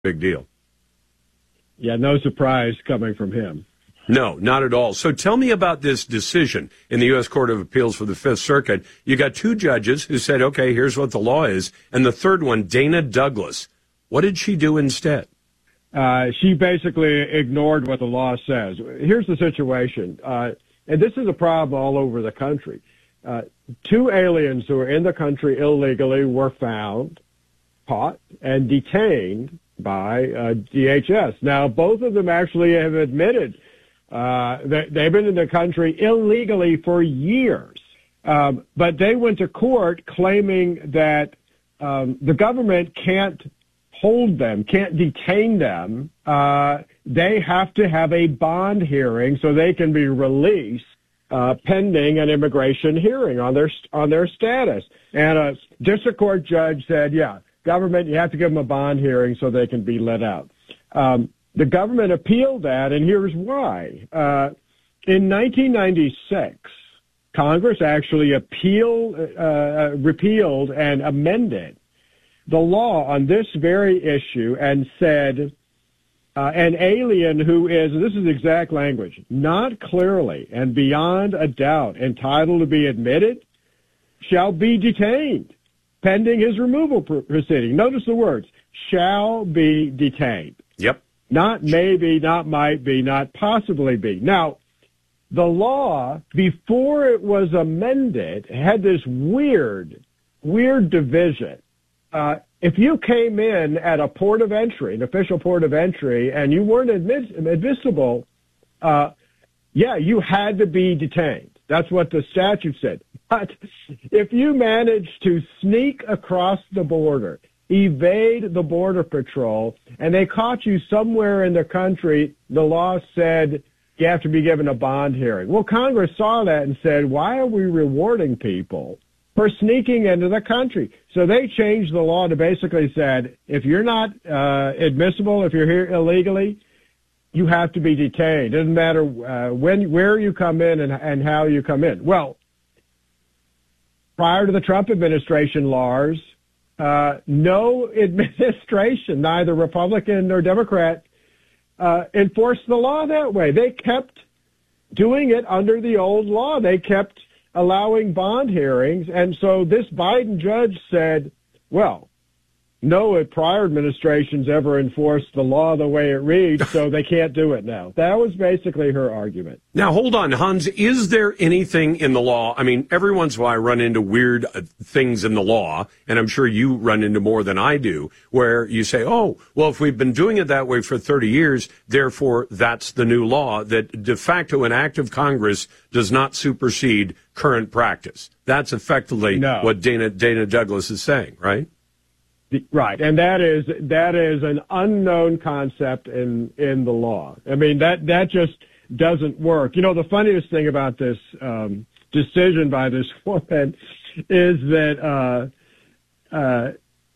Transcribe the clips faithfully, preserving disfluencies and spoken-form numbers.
big deal. Yeah, no surprise coming from him. No, not at all. So tell me about this decision in the U S Court of Appeals for the Fifth Circuit. You got two judges who said, okay, here's what the law is. And the third one, Dana Douglas. What did she do instead? Uh, she basically ignored what the law says. Here's the situation. Uh, and this is a problem all over the country. Uh, two aliens who were in the country illegally were found, caught, and detained by uh, D H S. Now, both of them actually have admitted uh, that they've been in the country illegally for years. Um, but they went to court claiming that um, the government can't hold them, can't detain them. Uh, they have to have a bond hearing so they can be released uh, pending an immigration hearing on their on their status. And a district court judge said, yeah, government, you have to give them a bond hearing so they can be let out. Um, the government appealed that, and here's why. Uh, in nineteen ninety-six, Congress actually appealed, uh, repealed and amended the law on this very issue and said uh, an alien who is, and this is exact language, not clearly and beyond a doubt entitled to be admitted shall be detained pending his removal proceeding. Notice the words, shall be detained. Yep. Not maybe, not might be, not possibly be. Now, the law, before it was amended, had this weird, weird division. Uh, if you came in at a port of entry, an official port of entry, and you weren't admit, admissible, uh, yeah, you had to be detained. That's what the statute said. But if you managed to sneak across the border, evade the border patrol, and they caught you somewhere in the country, the law said you have to be given a bond hearing. Well, Congress saw that and said, why are we rewarding people for sneaking into the country? So they changed the law to basically said, if you're not uh, admissible, if you're here illegally, you have to be detained. It doesn't matter uh, when, where you come in and, and how you come in. Well, prior to the Trump administration, Lars, uh, no administration, neither Republican nor Democrat, uh, enforced the law that way. They kept doing it under the old law. They kept allowing bond hearings. And so this Biden judge said, well, no prior administrations ever enforced the law the way it reads, so they can't do it now. That was basically her argument. Now, hold on, Hans. Is there anything in the law? I mean, every once in a while I run into weird uh, things in the law, and I'm sure you run into more than I do, where you say, oh, well, if we've been doing it that way for thirty years, therefore that's the new law, that de facto an act of Congress does not supersede current practice. That's effectively no. what Dana, Dana Douglas is saying, right? Right, and that is that is an unknown concept in in the law. I mean, that that just doesn't work. You know, the funniest thing about this um, decision by this woman is that uh, uh,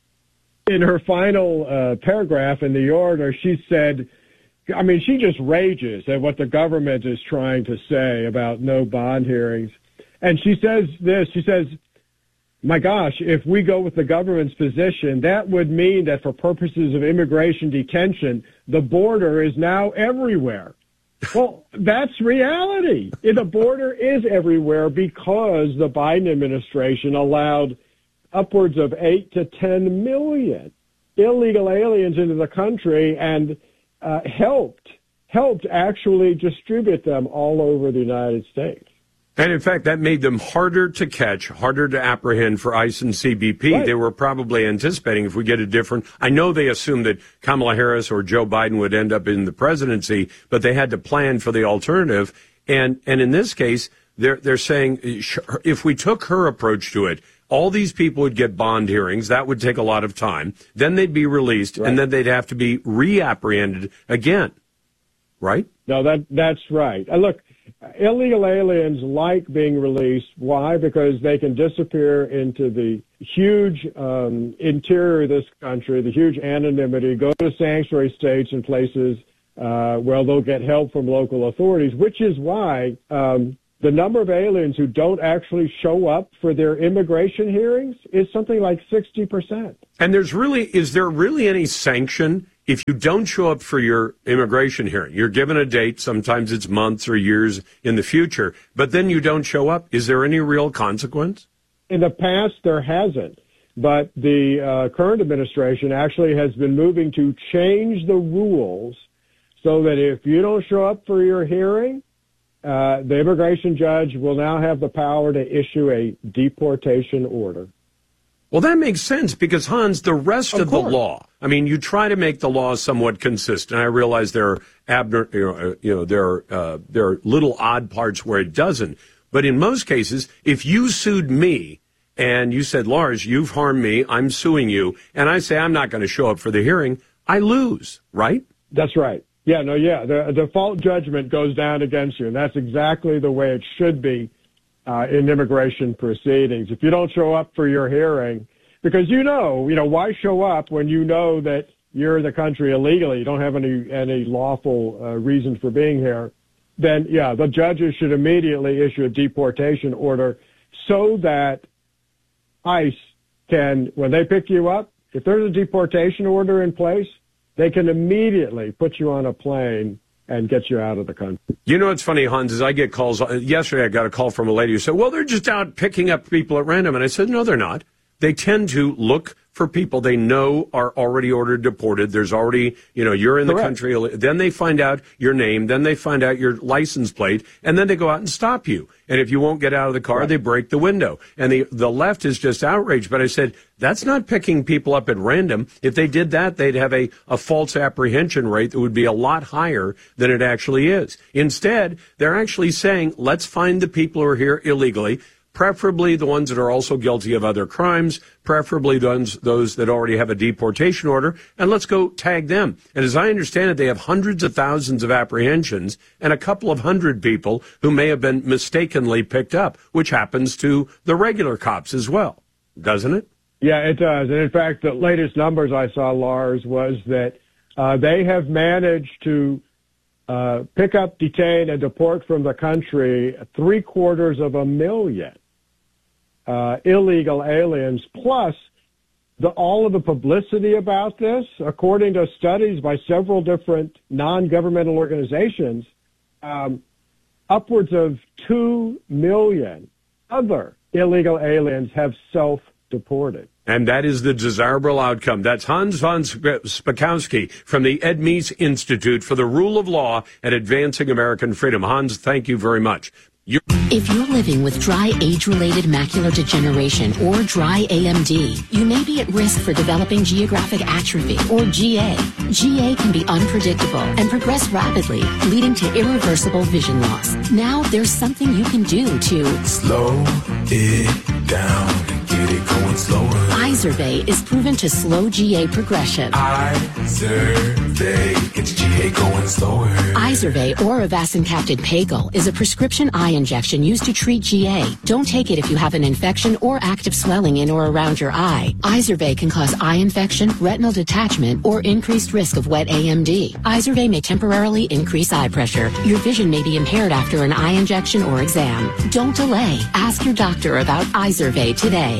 in her final uh, paragraph in the order, she said, I mean, she just rages at what the government is trying to say about no bond hearings, and she says this. She says, my gosh, if we go with the government's position, that would mean that for purposes of immigration detention, the border is now everywhere. Well, that's reality. The border is everywhere because the Biden administration allowed upwards of eight to ten million illegal aliens into the country and uh, helped, helped actually distribute them all over the United States. And in fact, that made them harder to catch, harder to apprehend for ICE and C B P. Right. They were probably anticipating if we get a different, I know they assumed that Kamala Harris or Joe Biden would end up in the presidency, but they had to plan for the alternative. And, and in this case, they're, they're saying if we took her approach to it, all these people would get bond hearings. That would take a lot of time. Then they'd be released, right. And then they'd have to be reapprehended again. Right? No, that that's right. Uh, look, illegal aliens like being released. Why? Because they can disappear into the huge um, interior of this country, the huge anonymity, go to sanctuary states and places uh, where they'll get help from local authorities, which is why um, the number of aliens who don't actually show up for their immigration hearings is something like sixty percent. And there's really, is there really any sanction if you don't show up for your immigration hearing, you're given a date, sometimes it's months or years in the future, but then you don't show up, is there any real consequence? In the past, there hasn't. But the uh, current administration actually has been moving to change the rules so that if you don't show up for your hearing, uh, the immigration judge will now have the power to issue a deportation order. Well, that makes sense because, Hans, the rest of, of the law, I mean, you try to make the law somewhat consistent. I realize there are, abner- you know, you know, there are, uh, there are little odd parts where it doesn't. But in most cases, if you sued me and you said, Lars, you've harmed me, I'm suing you, and I say I'm not going to show up for the hearing, I lose, right? That's right. Yeah, no, yeah. The default judgment goes down against you, and that's exactly the way it should be uh, in immigration proceedings. If you don't show up for your hearing, because you know, you know, why show up when you know that you're in the country illegally, you don't have any, any lawful uh, reason for being here, then, yeah, the judges should immediately issue a deportation order so that ICE can, when they pick you up, if there's a deportation order in place, they can immediately put you on a plane and get you out of the country. You know what's funny, Hans, is I get calls. Yesterday I got a call from a lady who said, well, they're just out picking up people at random. And I said, no, they're not. They tend to look for people they know are already ordered deported. There's already, you know, you're in the Correct. country. Then they find out your name. Then they find out your license plate. And then they go out and stop you. And if you won't get out of the car, right. they break the window. And the, the left is just outraged. But I said, that's not picking people up at random. If they did that, they'd have a, a false apprehension rate that would be a lot higher than it actually is. Instead, they're actually saying, let's find the people who are here illegally, preferably the ones that are also guilty of other crimes, preferably those, those that already have a deportation order, and let's go tag them. And as I understand it, they have hundreds of thousands of apprehensions and a couple of hundred people who may have been mistakenly picked up, which happens to the regular cops as well, doesn't it? Yeah, it does. And in fact, the latest numbers I saw, Lars, was that uh, they have managed to uh, pick up, detain, and deport from the country three quarters of a million. Uh, illegal aliens, plus the, all of the publicity about this, according to studies by several different non-governmental organizations, um, upwards of two million other illegal aliens have self-deported. And that is the desirable outcome. That's Hans von Spakovsky from the Ed Meese Institute for the Rule of Law and Advancing American Freedom. Hans, thank you very much. You're- if you're living with dry age-related macular degeneration or dry A M D, you may be at risk for developing geographic atrophy or G A. G A can be unpredictable and progress rapidly, leading to irreversible vision loss. Now there's something you can do to slow it down and get it going slower. Izervay is proven to slow G A progression. Izervay gets G A going slower. Izervay or avacincaptad pegol is a prescription eye injection used to treat G A. Don't take it if you have an infection or active swelling in or around your eye. Izervay can cause eye infection, retinal detachment, or increased risk of wet A M D. Izervay may temporarily increase eye pressure. Your vision may be impaired after an eye injection or exam. Don't delay. Ask your doctor about Izervay today.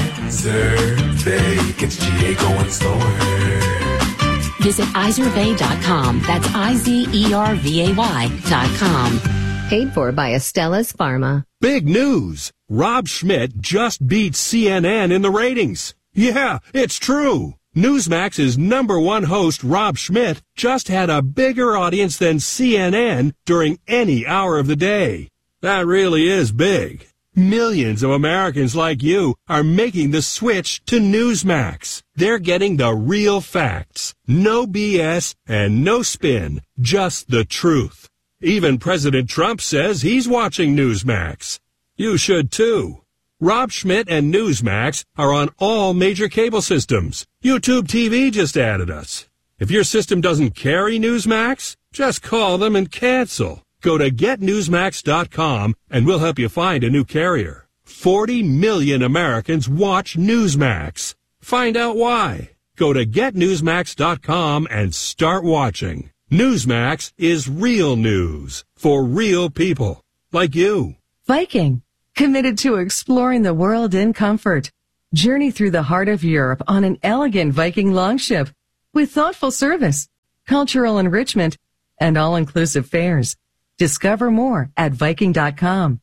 Izervay gets G A going slower. Visit Izervay dot com. That's I Z E R V A Y dot com. Paid for by Astellas Pharma. Big news! Rob Schmidt just beat C N N in the ratings. Yeah, it's true. Newsmax's number one host, Rob Schmidt, just had a bigger audience than C N N during any hour of the day. That really is big. Millions of Americans like you are making the switch to Newsmax. They're getting the real facts. No B S and no spin. Just the truth. Even President Trump says he's watching Newsmax. You should too. Rob Schmidt and Newsmax are on all major cable systems. YouTube T V just added us. If your system doesn't carry Newsmax, just call them and cancel. Go to get newsmax dot com and we'll help you find a new carrier. forty million Americans watch Newsmax. Find out why. Go to get newsmax dot com and start watching. Newsmax is real news for real people like you. Viking, committed to exploring the world in comfort. Journey through the heart of Europe on an elegant Viking longship with thoughtful service, cultural enrichment, and all-inclusive fares. Discover more at Viking dot com.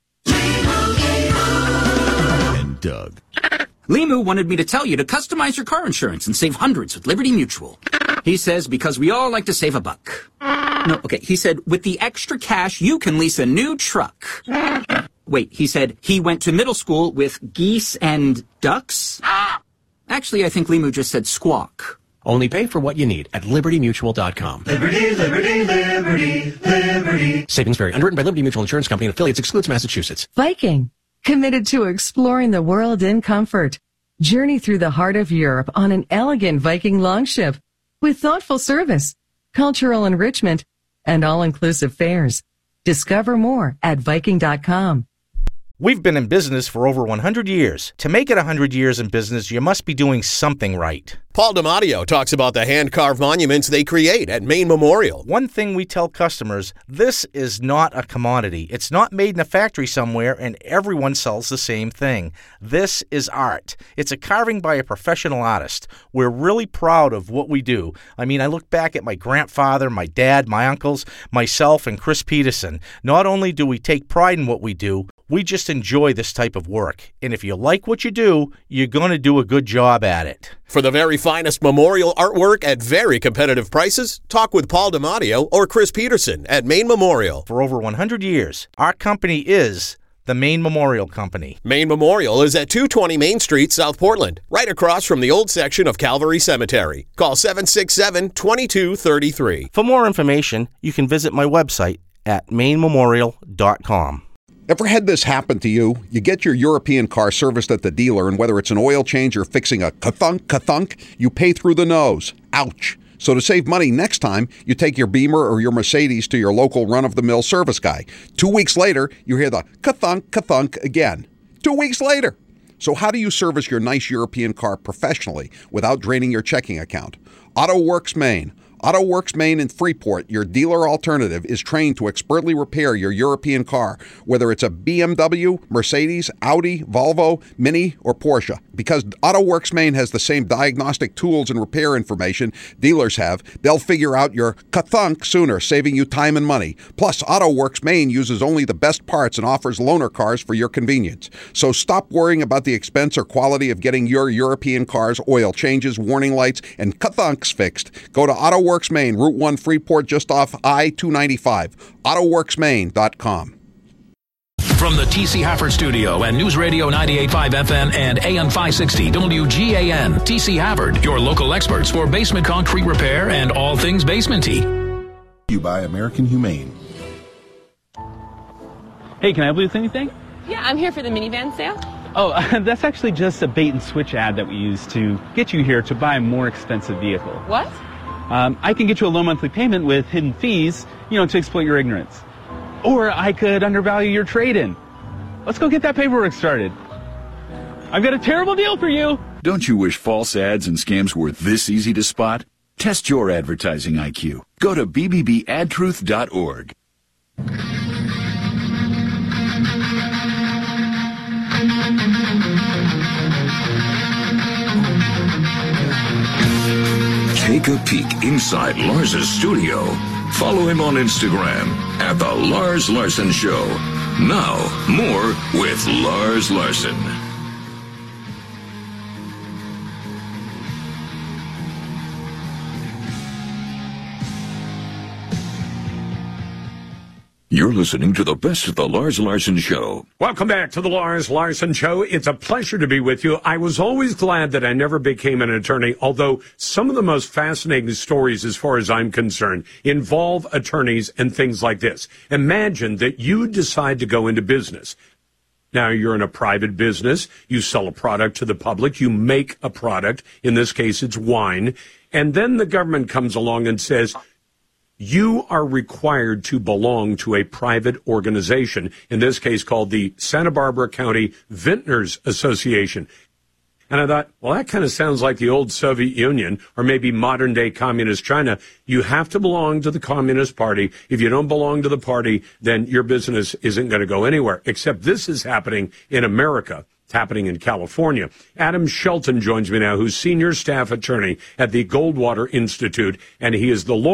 And Doug. Limu wanted me to tell you to customize your car insurance and save hundreds with Liberty Mutual. He says because we all like to save a buck. No, okay, he said with the extra cash you can lease a new truck. Wait, he said he went to middle school with geese and ducks? Actually, I think Limu just said squawk. Only pay for what you need at Liberty Mutual dot com. Liberty, Liberty, Liberty, Liberty. Savings vary. Underwritten by Liberty Mutual Insurance Company and affiliates. Excludes Massachusetts. Viking, committed to exploring the world in comfort. Journey through the heart of Europe on an elegant Viking longship with thoughtful service, cultural enrichment, and all-inclusive fares. Discover more at Viking dot com. We've been in business for over one hundred years. To make it one hundred years in business, you must be doing something right. Paul DiMatteo talks about the hand-carved monuments they create at Maine Memorial. One thing we tell customers, this is not a commodity. It's not made in a factory somewhere and everyone sells the same thing. This is art. It's a carving by a professional artist. We're really proud of what we do. I mean, I look back at my grandfather, my dad, my uncles, myself, and Chris Peterson. Not only do we take pride in what we do, we just enjoy this type of work. And if you like what you do, you're going to do a good job at it. For the very finest memorial artwork at very competitive prices, talk with Paul DiMatteo or Chris Peterson at Maine Memorial. For over one hundred years, our company is the Maine Memorial Company. Maine Memorial is at two twenty Main Street, South Portland, right across from the old section of Calvary Cemetery. Call seven six seven, two two three three. For more information, you can visit my website at maine memorial dot com. Ever had this happen to you? You get your European car serviced at the dealer, and whether it's an oil change or fixing a ka-thunk, ka-thunk, you pay through the nose. Ouch. So to save money next time, you take your Beamer or your Mercedes to your local run-of-the-mill service guy. Two weeks later, you hear the ka-thunk, ka-thunk again. Two weeks later. So how do you service your nice European car professionally without draining your checking account? AutoWorks Maine. AutoWorks Maine in Freeport, your dealer alternative, is trained to expertly repair your European car, whether it's a B M W, Mercedes, Audi, Volvo, Mini, or Porsche. Because AutoWorks Maine has the same diagnostic tools and repair information dealers have, they'll figure out your ka-thunk sooner, saving you time and money. Plus, AutoWorks Maine uses only the best parts and offers loaner cars for your convenience. So stop worrying about the expense or quality of getting your European car's oil changes, warning lights, and ka-thunks fixed. Go to AutoWorks Maine, Route one, Freeport, just off I two ninety-five. auto works maine dot com. From the T C Hafford Studio and News Radio ninety-eight point five F M and A M five sixty W G A N, T C Hafford, your local experts for basement concrete repair and all things basement-y. You by American Humane. Hey, can I help you with anything? Yeah, I'm here for the minivan sale. Oh, uh, that's actually just a bait and switch ad that we use to get you here to buy a more expensive vehicle. What? Um, I can get you a low monthly payment with hidden fees, you know, to exploit your ignorance. Or I could undervalue your trade-in. Let's go get that paperwork started. I've got a terrible deal for you. Don't you wish false ads and scams were this easy to spot? Test your advertising I Q. Go to b b b ad truth dot org. Take a peek inside Lars's studio. Follow him on Instagram at The Lars Larson Show. Now, more with Lars Larson. You're listening to the best of the Lars Larson Show. Welcome back to the Lars Larson Show. It's a pleasure to be with you. I was always glad that I never became an attorney, although some of the most fascinating stories, as far as I'm concerned, involve attorneys and things like this. Imagine that you decide to go into business. Now, you're in a private business. You sell a product to the public. You make a product. In this case, it's wine. And then the government comes along and says, you are required to belong to a private organization, in this case called the Santa Barbara County Vintners Association. And I thought, well, that kind of sounds like the old Soviet Union or maybe modern-day communist China. You have to belong to the Communist Party. If you don't belong to the party, then your business isn't going to go anywhere. Except this is happening in America. It's happening in California. Adam Shelton joins me now, who's senior staff attorney at the Goldwater Institute, and he is the lawyer